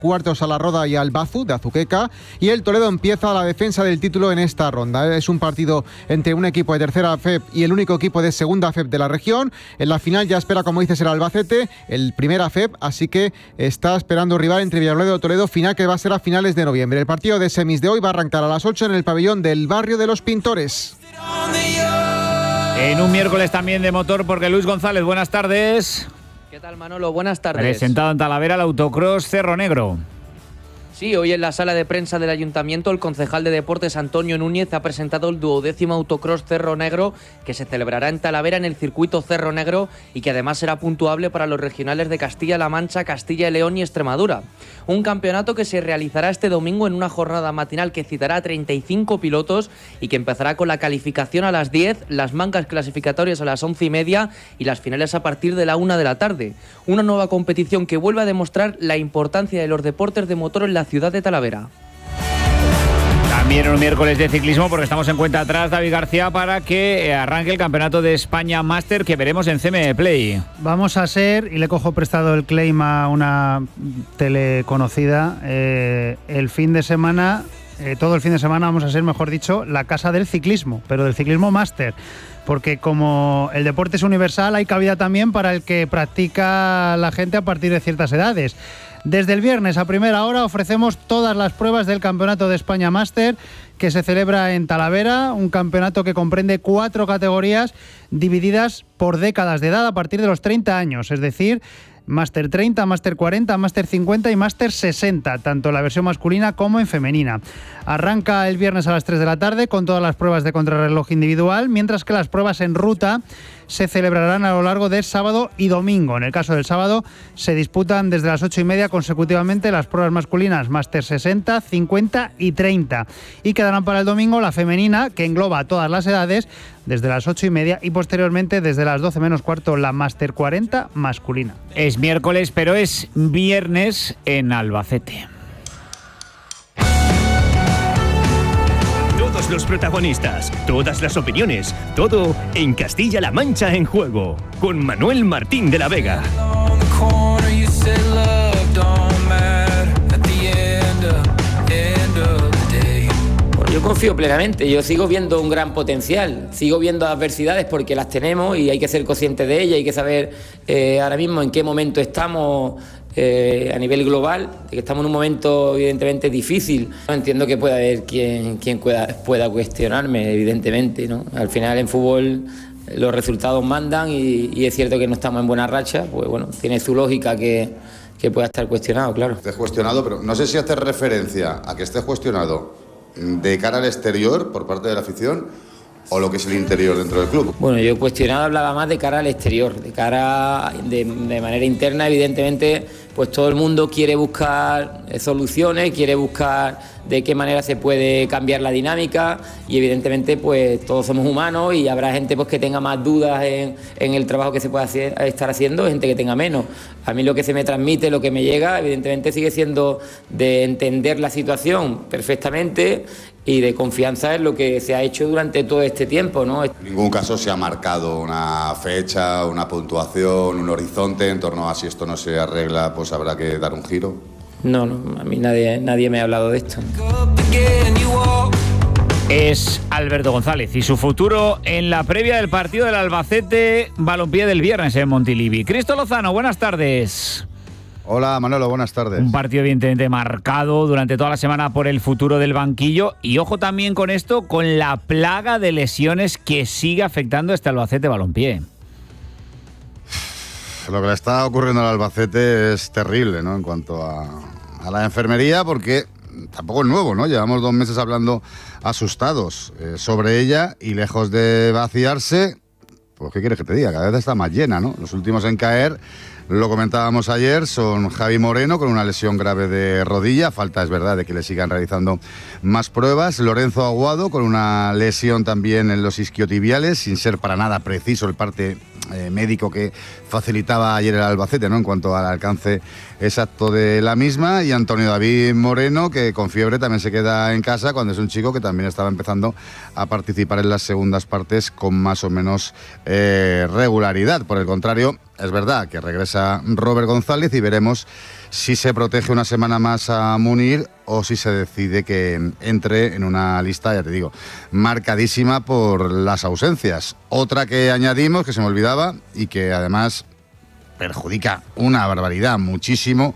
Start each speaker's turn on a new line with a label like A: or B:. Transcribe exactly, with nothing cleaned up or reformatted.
A: cuartos a la Roda y al Bazu de Azuqueca, y el Toledo empieza la defensa del título en esta ronda. Es un partido entre un equipo de tercera F E P y el único equipo de segunda F E P de la región. En la final ya espera, como dices, el Albacete, el primera F E P, así que está esperando rival entre Villarrobledo y Toledo, final que va a ser a finales de noviembre. El partido de semis de hoy va a arrancar a las ocho en el pabellón del Barrio de los Pintores.
B: En un miércoles también de motor, porque Luis González, buenas tardes.
C: ¿Qué tal, Manolo? Buenas tardes.
B: Presentado en Talavera el autocross Cerro Negro.
C: Sí, hoy en la sala de prensa del Ayuntamiento el concejal de Deportes Antonio Núñez ha presentado el duodécimo autocross Cerro Negro, que se celebrará en Talavera en el circuito Cerro Negro y que además será puntuable para los regionales de Castilla-La Mancha, Castilla y León y Extremadura. Un campeonato que se realizará este domingo en una jornada matinal que citará a treinta y cinco pilotos y que empezará con la calificación a las diez, las mangas clasificatorias a las once y media y las finales a partir de la una de la tarde. Una nueva competición que vuelve a demostrar la importancia de los deportes de motor en la ciudad de Talavera.
B: También un miércoles de ciclismo, porque estamos en cuenta atrás, David García, para que arranque el Campeonato de España Máster que veremos en C M E Play.
D: Vamos a ser, y le cojo prestado el claim a una tele conocida, eh, el fin de semana, eh, todo el fin de semana vamos a ser, mejor dicho, la casa del ciclismo, pero del ciclismo máster. Porque como el deporte es universal, hay cabida también para el que practica la gente a partir de ciertas edades. Desde el viernes a primera hora ofrecemos todas las pruebas del Campeonato de España Máster, que se celebra en Talavera, un campeonato que comprende cuatro categorías divididas por décadas de edad a partir de los treinta años, es decir, Máster treinta, Máster cuarenta, Máster cincuenta y Máster sesenta, tanto en la versión masculina como en femenina. Arranca el viernes a las tres de la tarde con todas las pruebas de contrarreloj individual, mientras que las pruebas en ruta se celebrarán a lo largo de sábado y domingo. En el caso del sábado se disputan desde las ocho y media consecutivamente las pruebas masculinas Máster sesenta, cincuenta y treinta. Y quedarán para el domingo la femenina, que engloba a todas las edades, desde las ocho y media y posteriormente desde las doce menos cuarto la Máster cuarenta masculina.
B: Es miércoles, pero es viernes en Albacete.
E: Todos los protagonistas, todas las opiniones, todo en Castilla-La Mancha en Juego, con Manuel Martín de la Vega.
F: Yo confío plenamente, yo sigo viendo un gran potencial, sigo viendo adversidades porque las tenemos y hay que ser conscientes de ellas, hay que saber eh, ahora mismo en qué momento estamos eh, a nivel global, de que estamos en un momento evidentemente difícil. Entiendo que pueda haber quien, quien pueda, pueda cuestionarme, evidentemente, ¿no? Al final en fútbol los resultados mandan y, y es cierto que no estamos en buena racha, pues bueno, tiene su lógica que, que pueda estar cuestionado, claro.
G: Estés cuestionado, pero no sé si haces referencia a que estés cuestionado de cara al exterior por parte de la afición o lo que es el interior dentro del club.
F: Bueno, yo cuestionado hablaba más de cara al exterior, de cara de, de manera interna, evidentemente, pues todo el mundo quiere buscar soluciones, quiere buscar de qué manera se puede cambiar la dinámica y evidentemente pues todos somos humanos y habrá gente pues que tenga más dudas en, en el trabajo que se puede hacer, estar haciendo, gente que tenga menos. A mí lo que se me transmite, lo que me llega, evidentemente sigue siendo de entender la situación perfectamente y de confianza en lo que se ha hecho durante todo este tiempo, ¿no?
G: En ningún caso se ha marcado una fecha, una puntuación, un horizonte en torno a si esto no se arregla, pues habrá que dar un giro.
F: No, no, a mí nadie, nadie me ha hablado de esto.
B: Es Alberto González y su futuro en la previa del partido del Albacete Balompié del viernes en Montilivi. Cristo Lozano, buenas tardes.
G: Hola Manolo, buenas tardes.
B: Un partido evidentemente marcado durante toda la semana por el futuro del banquillo y ojo también con esto, con la plaga de lesiones que sigue afectando a este Albacete Balompié.
G: Lo que le está ocurriendo al Albacete es terrible, ¿no? En cuanto a, a la enfermería, porque tampoco es nuevo, ¿no? Llevamos dos meses hablando asustados eh, sobre ella y lejos de vaciarse, pues ¿qué quieres que te diga? Cada vez está más llena, ¿no? Los últimos en caer, lo comentábamos ayer, son Javi Moreno con una lesión grave de rodilla, falta es verdad de que le sigan realizando más pruebas, Lorenzo Aguado con una lesión también en los isquiotibiales, sin ser para nada preciso el parte eh, médico que facilitaba ayer el Albacete, ¿no? En cuanto al alcance exacto de la misma, y Antonio David Moreno, que con fiebre también se queda en casa cuando es un chico que también estaba empezando a participar en las segundas partes con más o menos eh, regularidad. Por el contrario, es verdad que regresa Robert González y veremos si se protege una semana más a Munir o si se decide que entre en una lista, ya te digo, marcadísima por las ausencias. Otra que añadimos, que se me olvidaba y que además perjudica una barbaridad, muchísimo,